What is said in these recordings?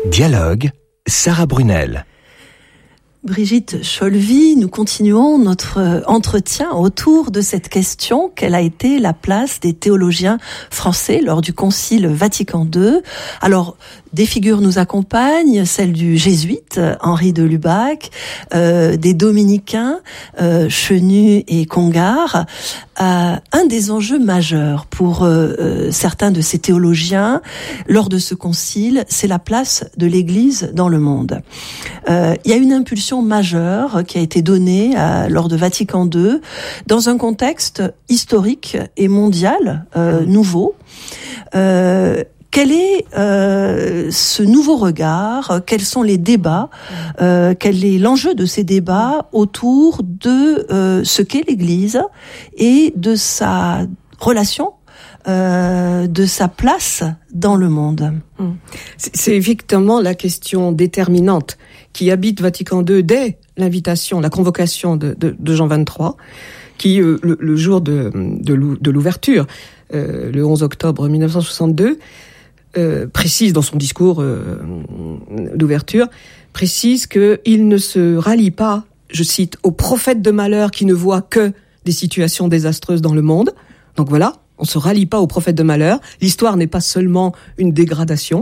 Dialogue, Sarah Brunel. Brigitte Cholvy, nous continuons notre entretien autour de cette question: quelle a été la place des théologiens français lors du Concile Vatican II? Alors, des figures nous accompagnent, celle du jésuite Henri de Lubac, des dominicains Chenu et Congar. Un des enjeux majeurs pour certains de ces théologiens lors de ce concile, c'est la place de l'Église dans le monde. Il y a une impulsion majeure qui a été donnée lors de Vatican II dans un contexte historique et mondial nouveau. Quel est ce nouveau regard? Quels sont les débats? Quel est l'enjeu de ces débats autour de ce qu'est l'Église et de sa relation, de sa place dans le monde? C'est effectivement la question déterminante qui habite Vatican II dès l'invitation, la convocation de Jean XXIII, qui, le jour de l'ouverture, le 11 octobre 1962, précise dans son discours d'ouverture, précise qu'il ne se rallie pas, je cite, aux prophètes de malheur qui ne voient que des situations désastreuses dans le monde. Donc voilà, on se rallie pas aux prophètes de malheur. L'histoire n'est pas seulement une dégradation,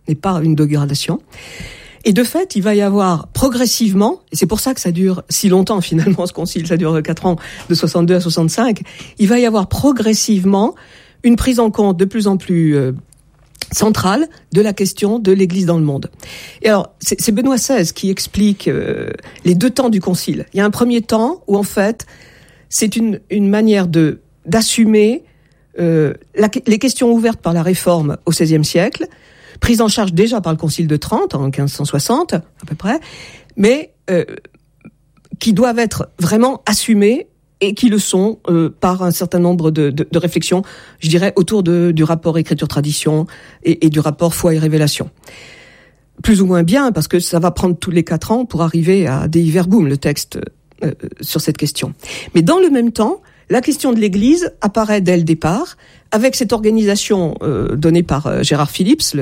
Et de fait, il va y avoir progressivement, et c'est pour ça que ça dure si longtemps finalement ce concile, ça dure 4 ans, de 62 à 65, il va y avoir progressivement une prise en compte de plus en plus centrale de la question de l'Église dans le monde. Et alors, c'est Benoît XVI qui explique les 2 temps du concile. Il y a un premier temps où en fait, c'est une manière d'assumer les questions ouvertes par la Réforme au XVIe siècle, prises en charge déjà par le Concile de Trente en 1560 à peu près, mais qui doivent être vraiment assumées et qui le sont par un certain nombre de réflexions, je dirais, autour du rapport écriture-tradition et du rapport foi et révélation. Plus ou moins bien, parce que ça va prendre tous les 4 ans pour arriver à Dei Verbum, le texte sur cette question. Mais dans le même temps, la question de l'Église apparaît dès le départ, avec cette organisation donnée par Gérard Phillips,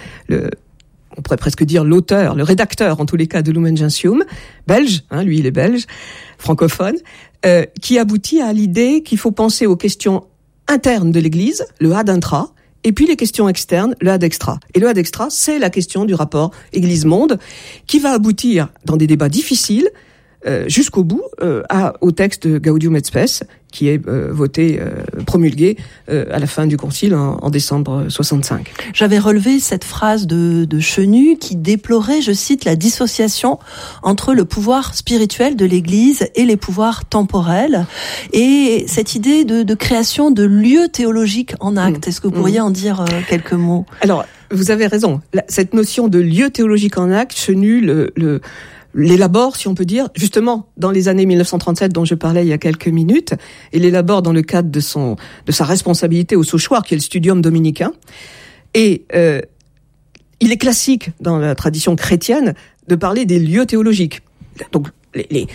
on pourrait presque dire l'auteur, le rédacteur en tous les cas de Lumen Gentium, belge, lui il est belge, francophone, qui aboutit à l'idée qu'il faut penser aux questions internes de l'Église, le ad intra, et puis les questions externes, le ad extra. Et le ad extra, c'est la question du rapport Église-monde, qui va aboutir dans des débats difficiles, jusqu'au bout, au texte de Gaudium et Spes, qui est promulgué à la fin du concile en décembre 65. J'avais relevé cette phrase de Chenu qui déplorait, je cite, la dissociation entre le pouvoir spirituel de l'Église et les pouvoirs temporels, et cette idée de création de lieux théologiques en acte. Est-ce que vous pourriez en dire quelques mots? Alors, vous avez raison. Cette notion de lieu théologique en acte, Chenu l'élabore, si on peut dire, justement dans les années 1937 dont je parlais il y a quelques minutes, et l'élabore dans le cadre de sa responsabilité au Sauchoir, qui est le studium dominicain. Et il est classique dans la tradition chrétienne de parler des lieux théologiques. Donc les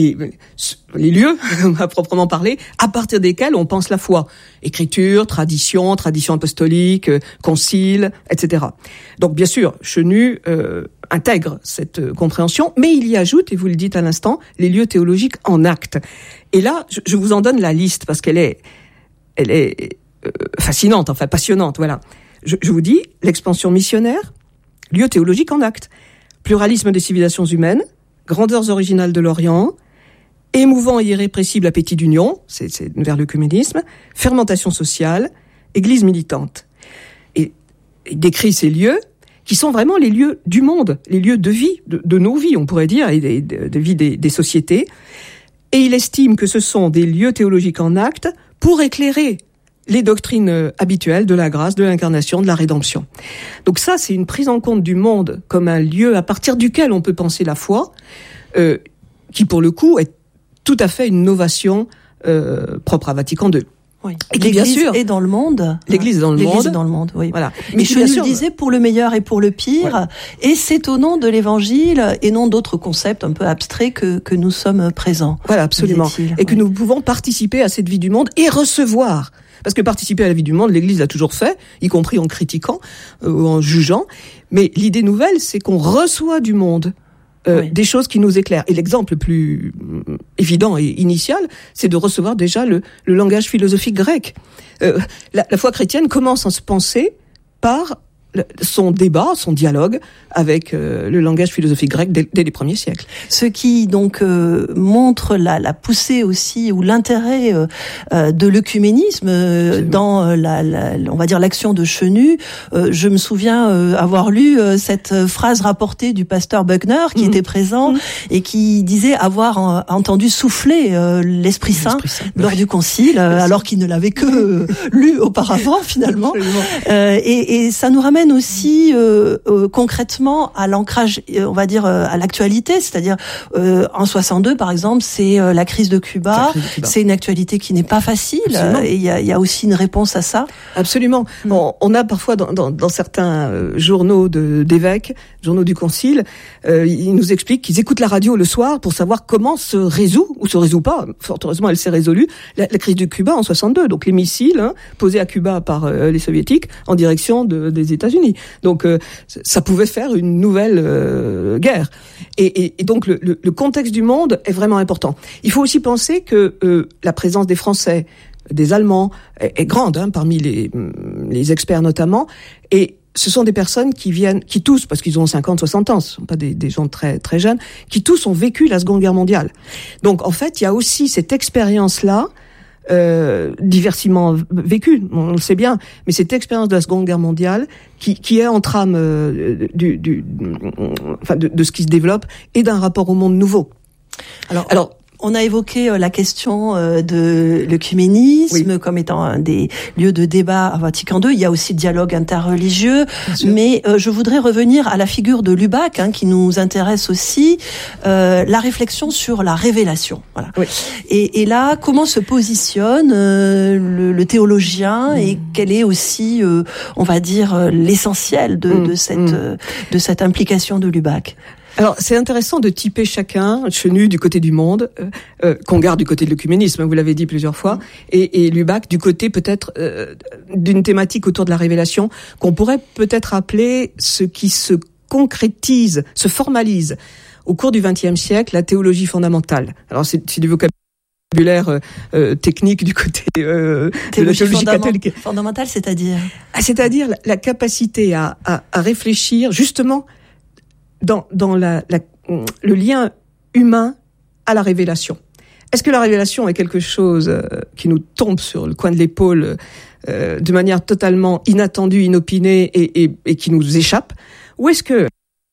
lieux, à proprement parler, à partir desquels on pense la foi. Écriture, tradition apostolique, concile, etc. Donc bien sûr, Chenu intègre cette compréhension, mais il y ajoute, et vous le dites à l'instant, les lieux théologiques en acte. Et là, je vous en donne la liste, parce qu'elle est fascinante, enfin passionnante, voilà. Je vous dis, l'expansion missionnaire, lieux théologiques en acte, pluralisme des civilisations humaines, grandeurs originales de l'Orient, émouvant et irrépressible appétit d'union, c'est vers l'œcuménisme, fermentation sociale, église militante. Et il décrit ces lieux qui sont vraiment les lieux du monde, les lieux de vie, de nos vies, on pourrait dire, et de vie des sociétés. Et il estime que ce sont des lieux théologiques en acte pour éclairer les doctrines habituelles de la grâce, de l'incarnation, de la rédemption. Donc ça, c'est une prise en compte du monde comme un lieu à partir duquel on peut penser la foi, qui pour le coup est tout à fait une novation propre à Vatican II. Oui. Et l'Église bien sûr, est dans le monde. L'Église est dans le monde. L'Église est dans le monde, oui. Voilà. Mais je le disais pour le meilleur et pour le pire. Ouais. Et c'est au nom de l'Évangile et non d'autres concepts un peu abstraits que nous sommes présents. Voilà, absolument. Et que nous pouvons participer à cette vie du monde et recevoir Parce que participer à la vie du monde, l'Église l'a toujours fait, y compris en critiquant ou en jugeant. Mais l'idée nouvelle, c'est qu'on reçoit du monde des choses qui nous éclairent. Et l'exemple le plus évident et initial, c'est de recevoir déjà le langage philosophique grec. La foi chrétienne commence à se penser par son débat, son dialogue avec le langage philosophique grec dès les premiers siècles. Ce qui donc montre la poussée aussi ou l'intérêt de l'œcuménisme dans on va dire l'action de Chenu. Je me souviens avoir lu cette phrase rapportée du pasteur Buckner qui était présent et qui disait avoir entendu souffler l'Esprit Saint lors du concile, alors qu'il ne l'avait que lu auparavant finalement. Et ça nous ramène aussi concrètement à l'ancrage, on va dire à l'actualité, c'est-à-dire en 62 par exemple, c'est la crise de Cuba. C'est une actualité qui n'est pas facile. Et il y a aussi une réponse à ça. Absolument. On a parfois dans certains journaux d'évêques, journaux du concile, ils nous expliquent qu'ils écoutent la radio le soir pour savoir comment se résout ou se résout pas. Fort heureusement, elle s'est résolue la crise de Cuba en 62. Donc les missiles posés à Cuba par les soviétiques en direction des États-Unis. Donc ça pouvait faire une nouvelle guerre. Et donc le contexte du monde est vraiment important. Il faut aussi penser que la présence des Français, des Allemands est grande parmi les experts notamment. Et ce sont des personnes qui tous, parce qu'ils ont 50, 60 ans, ce ne sont pas des gens très, très jeunes, qui tous ont vécu la Seconde Guerre mondiale. Donc en fait, il y a aussi cette expérience-là diversement vécue, on le sait bien, mais cette expérience de la Seconde Guerre mondiale qui est en trame de ce qui se développe et d'un rapport au monde nouveau. Alors on a évoqué la question de l'œcuménisme comme étant un des lieux de débat à Vatican II. Il y a aussi le dialogue interreligieux. Mais je voudrais revenir à la figure de Lubac, qui nous intéresse aussi. La réflexion sur la révélation. Voilà. Oui. Et là, comment se positionne le théologien et quel est aussi, on va dire, l'essentiel de cette implication de Lubac? Alors, c'est intéressant de typer chacun, Chenu du côté du monde, qu'on garde du côté de l'œcuménisme, vous l'avez dit plusieurs fois, et Lubac du côté peut-être d'une thématique autour de la révélation, qu'on pourrait peut-être appeler ce qui se concrétise, se formalise au cours du XXe siècle, la théologie fondamentale. Alors, c'est du vocabulaire technique du côté de la théologie catholique. Fondamentale, c'est-à-dire la capacité à réfléchir justement dans le lien humain à la révélation. Est-ce que la révélation est quelque chose qui nous tombe sur le coin de l'épaule de manière totalement inattendue, inopinée et qui nous échappe? Ou est-ce que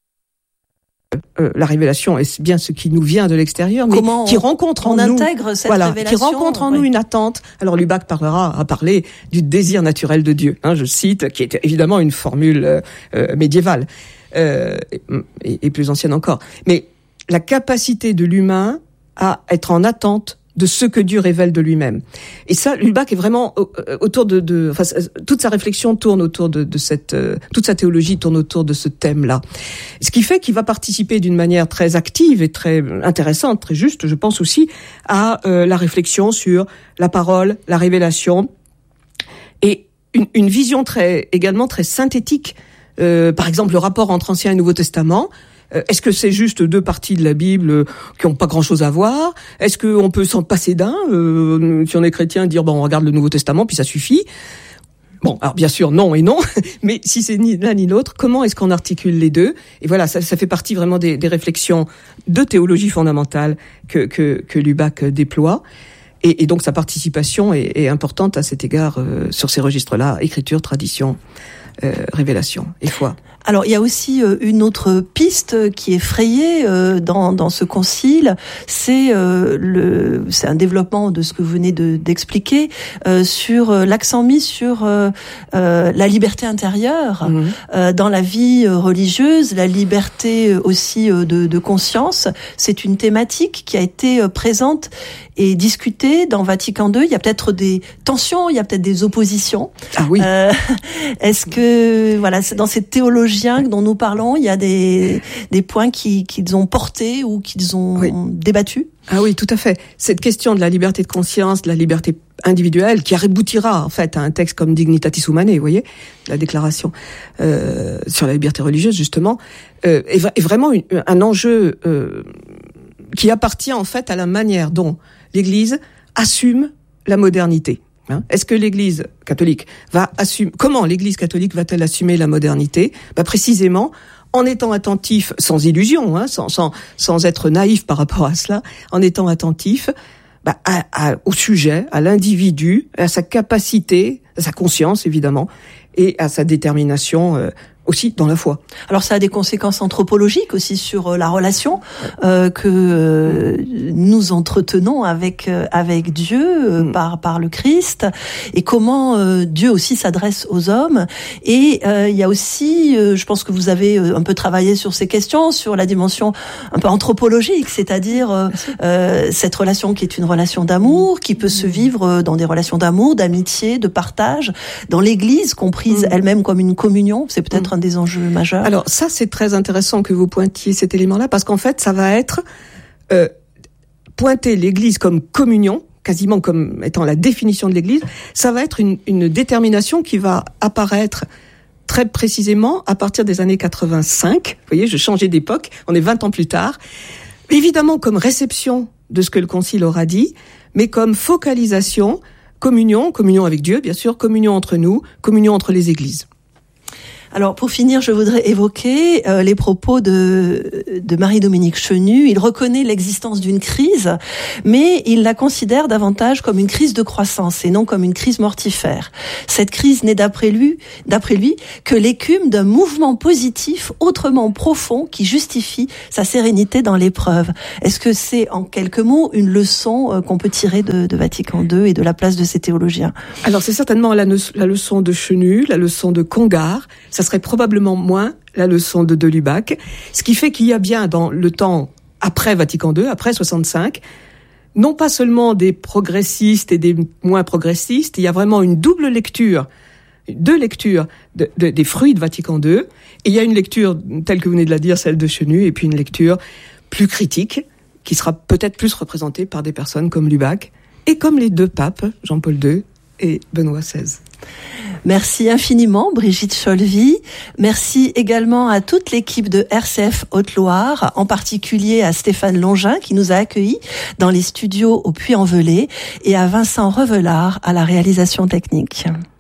la révélation est bien ce qui nous vient de l'extérieur, mais qui rencontre en nous, intègre cette révélation, qui rencontre en nous une attente. Alors Lubac a parlé du désir naturel de Dieu, je cite, qui est évidemment une formule médiévale. Et plus ancienne encore. Mais la capacité de l'humain à être en attente de ce que Dieu révèle de lui-même. Et ça, Lubac est vraiment autour toute sa réflexion tourne autour de cette, toute sa théologie tourne autour de ce thème-là. Ce qui fait qu'il va participer d'une manière très active et très intéressante, très juste, je pense aussi, à la réflexion sur la parole, la révélation, et une vision également très synthétique. Par exemple, le rapport entre Ancien et Nouveau Testament. Est-ce que c'est juste deux parties de la Bible qui ont pas grand-chose à voir? Est-ce qu'on peut s'en passer d'un si on est chrétien, dire on regarde le Nouveau Testament puis ça suffit? Bon, alors bien sûr non et non, mais si c'est ni l'un ni l'autre, comment est-ce qu'on articule les deux? Et voilà, ça fait partie vraiment des réflexions de théologie fondamentale que Lubac déploie. Et donc sa participation est importante à cet égard sur ces registres-là, écriture, tradition, révélation et foi. Alors il y a aussi une autre piste qui est frayée dans ce concile, c'est un développement de ce que vous venez d'expliquer sur l'accent mis sur la liberté intérieure dans la vie religieuse, la liberté aussi de conscience. C'est une thématique qui a été présente et discutée dans Vatican II. Il y a peut-être des tensions, il y a peut-être des oppositions. Ah oui. Est-ce que dans cette théologie théologiens dont nous parlons, il y a des points qu'ils ont portés ou qu'ils ont débattus? Ah oui, tout à fait. Cette question de la liberté de conscience, de la liberté individuelle, qui aboutira en fait à un texte comme Dignitatis Humanae, vous voyez, la déclaration sur la liberté religieuse justement, est vraiment un enjeu qui appartient en fait à la manière dont l'Église assume la modernité. Est-ce que l'Église catholique comment l'Église catholique va-t-elle assumer la modernité? Précisément en étant attentif, sans illusion, sans être naïf par rapport à cela, en étant attentif au sujet, à l'individu, à sa capacité, à sa conscience évidemment, et à sa détermination aussi dans la foi. Alors ça a des conséquences anthropologiques aussi sur la relation que nous entretenons avec Dieu par le Christ, et comment Dieu aussi s'adresse aux hommes. Et il y a aussi, je pense que vous avez un peu travaillé sur ces questions, sur la dimension un peu anthropologique, c'est-à-dire cette relation qui est une relation d'amour, qui peut se vivre dans des relations d'amour, d'amitié, de partage, dans l'Église comprise elle-même comme une communion. C'est peut-être des enjeux majeurs. Alors ça, c'est très intéressant que vous pointiez cet élément-là, parce qu'en fait, ça va être pointer l'Église comme communion, quasiment comme étant la définition de l'Église. Ça va être une détermination qui va apparaître très précisément à partir des années 85. Vous voyez, je changeais d'époque, on est 20 ans plus tard. Évidemment comme réception de ce que le Concile aura dit, mais comme focalisation, communion avec Dieu, bien sûr, communion entre nous, communion entre les Églises. Alors, pour finir, je voudrais évoquer les propos de Marie-Dominique Chenu. Il reconnaît l'existence d'une crise, mais il la considère davantage comme une crise de croissance et non comme une crise mortifère. Cette crise n'est d'après lui que l'écume d'un mouvement positif autrement profond qui justifie sa sérénité dans l'épreuve. Est-ce que c'est, en quelques mots, une leçon qu'on peut tirer de Vatican II et de la place de ces théologiens? Alors, c'est certainement la leçon de Chenu, la leçon de Congar. Ça serait probablement moins la leçon de Lubac, ce qui fait qu'il y a bien dans le temps après Vatican II, après 65, non pas seulement des progressistes et des moins progressistes, il y a vraiment une deux lectures des fruits de Vatican II, et il y a une lecture telle que vous venez de la dire, celle de Chenu, et puis une lecture plus critique, qui sera peut-être plus représentée par des personnes comme Lubac, et comme les deux papes, Jean-Paul II et Benoît XVI. Merci infiniment, Brigitte Cholvy. Merci également à toute l'équipe de RCF Haute-Loire, en particulier à Stéphane Longin qui nous a accueillis dans les studios au Puy-en-Velay, et à Vincent Revelard à la réalisation technique.